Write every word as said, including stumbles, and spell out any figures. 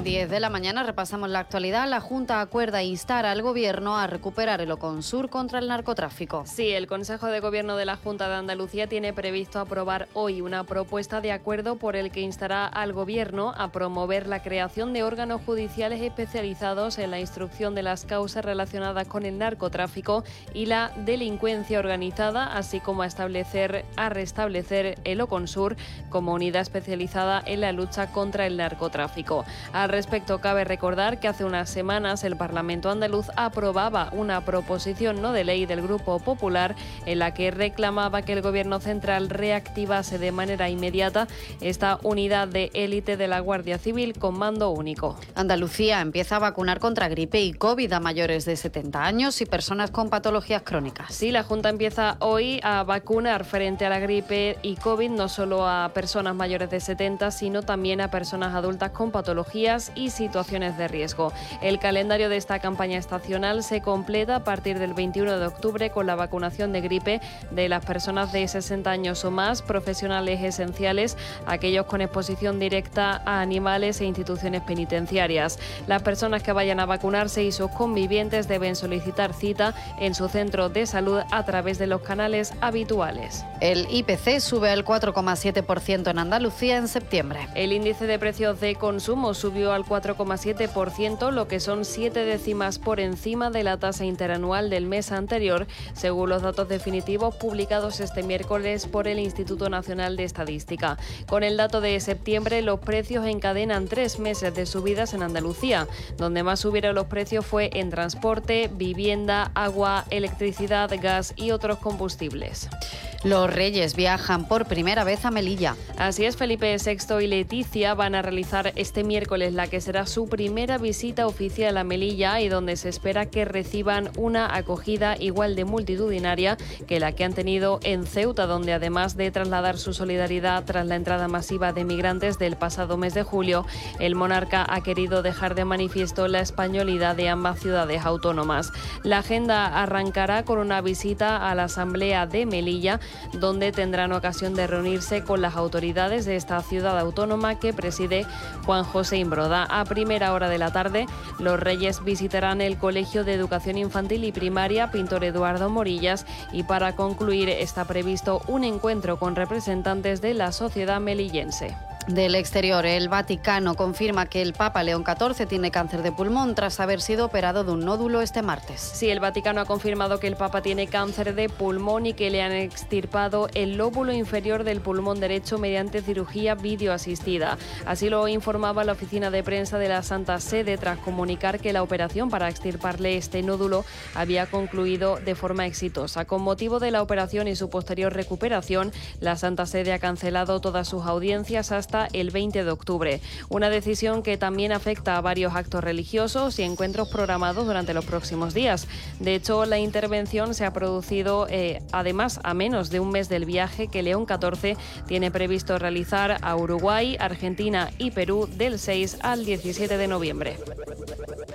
diez de la mañana repasamos la actualidad. La Junta acuerda instar al Gobierno a recuperar el Oconsur contra el narcotráfico. Sí, el Consejo de Gobierno de la Junta de Andalucía tiene previsto aprobar hoy una propuesta de acuerdo por el que instará al Gobierno a promover la creación de órganos judiciales especializados en la instrucción de las causas relacionadas con el narcotráfico y la delincuencia organizada, así como a establecer, a restablecer el Oconsur como unidad especializada en la lucha contra el narcotráfico. Al respecto, cabe recordar que hace unas semanas el Parlamento andaluz aprobaba una proposición no de ley del Grupo Popular en la que reclamaba que el Gobierno central reactivase de manera inmediata esta unidad de élite de la Guardia Civil con mando único. Andalucía empieza a vacunar contra gripe y COVID a mayores de setenta años y personas con patologías crónicas. Sí, la Junta empieza hoy a vacunar frente a la gripe y COVID no solo a personas mayores de setenta, sino también a personas adultas con patologías y situaciones de riesgo. El calendario de esta campaña estacional se completa a partir del veintiuno de octubre con la vacunación de gripe de las personas de sesenta años o más, profesionales esenciales, aquellos con exposición directa a animales e instituciones penitenciarias. Las personas que vayan a vacunarse y sus convivientes deben solicitar cita en su centro de salud a través de los canales habituales. El I P C sube al cuatro coma siete por ciento en Andalucía en septiembre. El índice de precios de consumo subió al cuatro coma siete por ciento, lo que son siete décimas por encima de la tasa interanual del mes anterior, según los datos definitivos publicados este miércoles por el Instituto Nacional de Estadística. Con el dato de septiembre, los precios encadenan tres meses de subidas en Andalucía. Donde más subieron los precios fue en transporte, vivienda, agua, electricidad, gas y otros combustibles. Los Reyes viajan por primera vez a Melilla. Así es, Felipe sexto y Leticia van a realizar este miércoles la que será su primera visita oficial a Melilla y donde se espera que reciban una acogida igual de multitudinaria que la que han tenido en Ceuta, donde además de trasladar su solidaridad tras la entrada masiva de migrantes del pasado mes de julio, el monarca ha querido dejar de manifiesto la españolidad de ambas ciudades autónomas. La agenda arrancará con una visita a la Asamblea de Melilla, donde tendrán ocasión de reunirse con las autoridades de esta ciudad autónoma que preside Juan José Imbroda. A primera hora de la tarde, los Reyes visitarán el Colegio de Educación Infantil y Primaria Pintor Eduardo Morillas y para concluir está previsto un encuentro con representantes de la sociedad melillense. Del exterior, el Vaticano confirma que el Papa León catorce tiene cáncer de pulmón tras haber sido operado de un nódulo este martes. Sí, el Vaticano ha confirmado que el Papa tiene cáncer de pulmón y que le han extirpado el lóbulo inferior del pulmón derecho mediante cirugía videoasistida. Así lo informaba la oficina de prensa de la Santa Sede tras comunicar que la operación para extirparle este nódulo había concluido de forma exitosa. Con motivo de la operación y su posterior recuperación, la Santa Sede ha cancelado todas sus audiencias hasta el veinte de octubre. Una decisión que también afecta a varios actos religiosos y encuentros programados durante los próximos días. De hecho, la intervención se ha producido eh, además a menos de un mes del viaje que León catorce tiene previsto realizar a Uruguay, Argentina y Perú del seis al diecisiete de noviembre.